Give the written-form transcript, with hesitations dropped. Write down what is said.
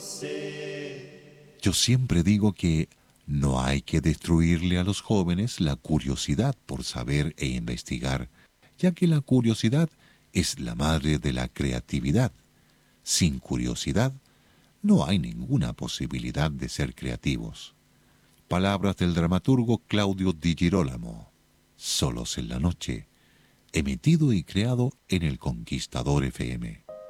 Yo siempre digo que no hay que destruirle a los jóvenes la curiosidad por saber e investigar, ya que la curiosidad es la madre de la creatividad. Sin curiosidad, no hay ninguna posibilidad de ser creativos. Palabras del dramaturgo Claudio Di Girolamo. Solos en la noche, emitido y creado en El Conquistador FM.